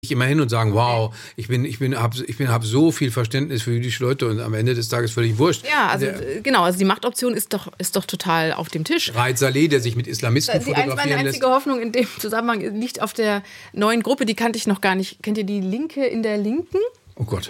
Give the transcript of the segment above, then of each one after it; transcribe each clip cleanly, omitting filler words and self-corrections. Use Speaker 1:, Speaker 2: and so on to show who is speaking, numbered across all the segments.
Speaker 1: immer hin und sagen, wow, ich habe so viel Verständnis für jüdische Leute und am Ende des Tages völlig wurscht.
Speaker 2: Ja, also genau, also die Machtoption ist doch total auf dem Tisch.
Speaker 1: Raed Saleh, der sich mit Islamisten fotografieren lässt.
Speaker 2: Meine einzige Hoffnung in dem Zusammenhang liegt auf der neuen Gruppe, die kannte ich noch gar nicht. Kennt ihr die Linke in der Linken?
Speaker 1: Oh Gott.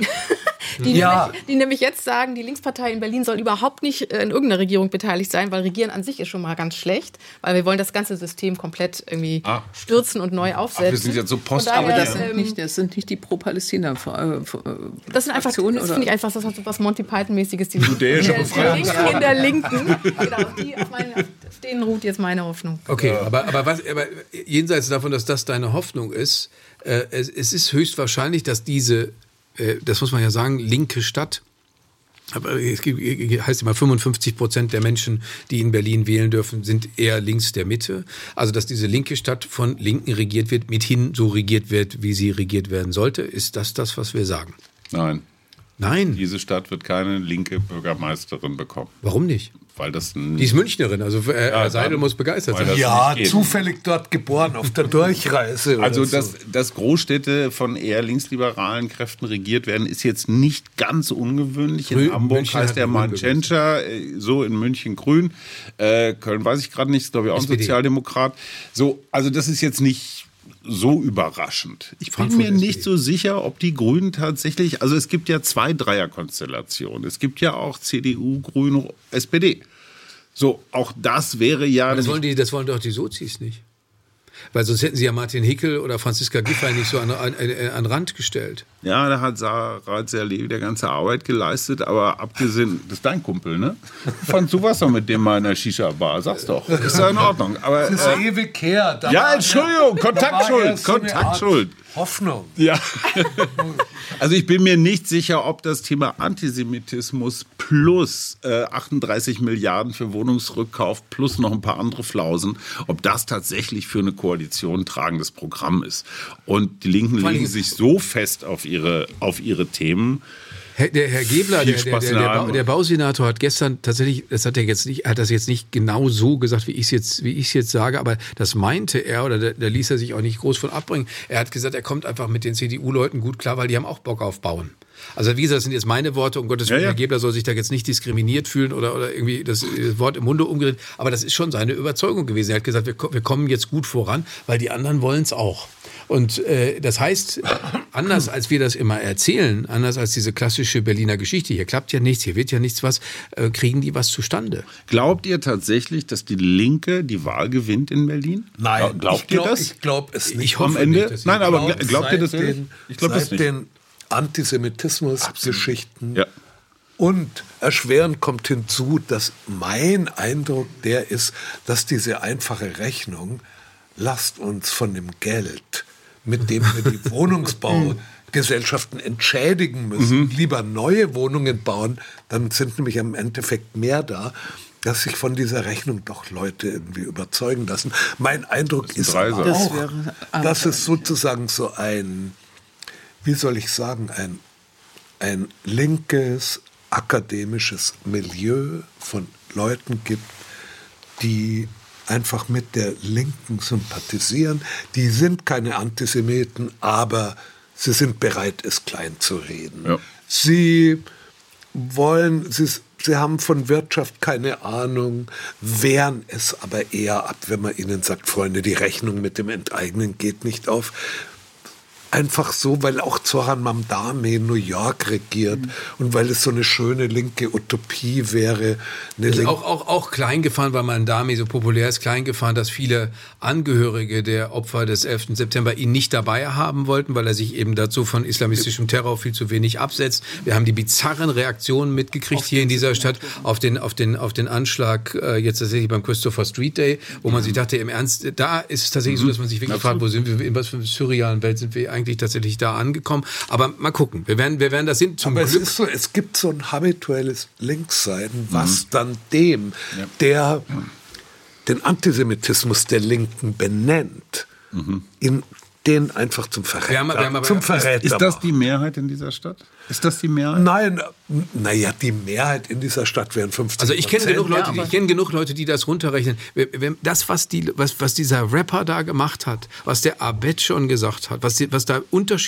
Speaker 2: Die nämlich jetzt sagen, die Linkspartei in Berlin soll überhaupt nicht in irgendeiner Regierung beteiligt sein, weil Regieren an sich ist schon mal ganz schlecht, weil wir wollen das ganze System komplett irgendwie stürzen und neu aufsetzen.
Speaker 3: Wir sind jetzt so
Speaker 4: Aber das sind nicht die Pro-Palästina-Fraktionen?
Speaker 2: Das sind einfach, das finde ich einfach was Monty Python-mäßiges.
Speaker 3: Judäische Befreiung.
Speaker 2: In der Linken. Genau, auf denen ruht jetzt meine Hoffnung.
Speaker 1: Okay, aber jenseits davon, dass das deine Hoffnung ist, es ist höchstwahrscheinlich, dass diese das muss man ja sagen, linke Stadt. Aber es heißt immer, 55% der Menschen, die in Berlin wählen dürfen, sind eher links der Mitte. Also, dass diese linke Stadt von Linken regiert wird, mithin so regiert wird, wie sie regiert werden sollte. Ist das, was wir sagen?
Speaker 3: Nein. Diese Stadt wird keine linke Bürgermeisterin bekommen.
Speaker 1: Warum nicht?
Speaker 3: Weil das
Speaker 1: die ist Münchnerin, also Seidel muss begeistert sein.
Speaker 5: Ja, zufällig dort geboren, auf der Durchreise.
Speaker 3: Also, dass Großstädte von eher linksliberalen Kräften regiert werden, ist jetzt nicht ganz ungewöhnlich. In Hamburg München heißt der Mancentia, so in München Grün. Köln weiß ich gerade nicht, ist glaube ich auch ein Sozialdemokrat. So, also das ist jetzt nicht so überraschend. Ich bin mir nicht so sicher, ob die Grünen tatsächlich, also es gibt ja 2 Dreierkonstellationen. Es gibt ja auch CDU, Grüne, SPD. So, auch das wäre ja...
Speaker 1: Das wollen doch die Sozis nicht. Weil sonst hätten sie ja Martin Hickel oder Franziska Giffey nicht so an Rand gestellt. Ja,
Speaker 3: da hat Raed Saleh der ganze Arbeit geleistet, aber abgesehen, das ist dein Kumpel, ne? Fandst du was noch mit dem mal in der Shisha-Bar? Sag's doch. Ist ja in Ordnung. Aber,
Speaker 5: das ist ewig her.
Speaker 3: Ja, Entschuldigung, Kontaktschuld.
Speaker 5: Hoffnung.
Speaker 3: Ja. Also ich bin mir nicht sicher, ob das Thema Antisemitismus plus 38 Milliarden für Wohnungsrückkauf plus noch ein paar andere Flausen, ob das tatsächlich für eine Koalition ein tragendes Programm ist. Und die Linken legen sich so fest auf ihre Themen.
Speaker 1: Der Herr Gebler, der Bausenator, hat gestern tatsächlich, hat das jetzt nicht genau so gesagt, wie ich es jetzt sage, aber das meinte er, oder da ließ er sich auch nicht groß von abbringen. Er hat gesagt, er kommt einfach mit den CDU-Leuten gut klar, weil die haben auch Bock auf Bauen. Also wie gesagt, das sind jetzt meine Worte, um Gottes Willen, Herr Gebler soll sich da jetzt nicht diskriminiert fühlen oder irgendwie das Wort im Munde umgedreht, aber das ist schon seine Überzeugung gewesen. Er hat gesagt, wir kommen jetzt gut voran, weil die anderen wollen es auch. Und das heißt, anders als wir das immer erzählen, anders als diese klassische Berliner Geschichte, hier klappt ja nichts, hier wird ja nichts kriegen die was zustande.
Speaker 3: Glaubt ihr tatsächlich, dass die Linke die Wahl gewinnt in Berlin?
Speaker 5: Nein.
Speaker 3: Glaubt ihr das?
Speaker 5: Ich glaube es nicht.
Speaker 3: Ich hoffe am Ende. Nicht, nein, aber glaubt ihr das nicht?
Speaker 5: Ich glaube es nicht. Den Antisemitismus-Geschichten.
Speaker 3: Ja.
Speaker 5: Und erschwerend kommt hinzu, dass mein Eindruck der ist, dass diese einfache Rechnung, lasst uns von dem Geld, mit dem wir die Wohnungsbaugesellschaften entschädigen müssen, lieber neue Wohnungen bauen, dann sind nämlich im Endeffekt mehr da, dass sich von dieser Rechnung doch Leute irgendwie überzeugen lassen. Mein Eindruck ist auch, dass es sozusagen so ein, wie soll ich sagen, ein linkes, akademisches Milieu von Leuten gibt, die einfach mit der Linken sympathisieren. Die sind keine Antisemiten, aber sie sind bereit, es klein zu reden. Ja. Sie haben von Wirtschaft keine Ahnung, wehren es aber eher ab, wenn man ihnen sagt, Freunde, die Rechnung mit dem Enteignen geht nicht auf. Einfach so, weil auch Zoran Mamdani in New York regiert und weil es so eine schöne linke Utopie wäre.
Speaker 1: Auch klein gefahren, weil Mamdani so populär ist, klein gefahren, dass viele Angehörige der Opfer des 11. September ihn nicht dabei haben wollten, weil er sich eben dazu von islamistischem Terror viel zu wenig absetzt. Wir haben die bizarren Reaktionen mitgekriegt hier in dieser Stadt auf den Anschlag jetzt tatsächlich beim Christopher Street Day, wo man sich dachte, im Ernst, da ist es tatsächlich so, dass man sich wirklich fragt, wo sind wir, in was für einer surrealen Welt sind wir eigentlich tatsächlich da angekommen. Aber mal gucken. Wir werden das hin zum Glück.
Speaker 5: Es ist so, es gibt so ein habituelles Linkssein, was dann dem, der den Antisemitismus der Linken benennt, in den einfach zum Verräter.
Speaker 3: Ist das die Mehrheit in dieser Stadt? Ist das die Mehrheit?
Speaker 5: Nein, naja, die Mehrheit in dieser Stadt wären 50%.
Speaker 1: Also ich kenne genug Leute, die das runterrechnen. Das, was dieser Rapper da gemacht hat, was der Abed schon gesagt hat, was da Unterschied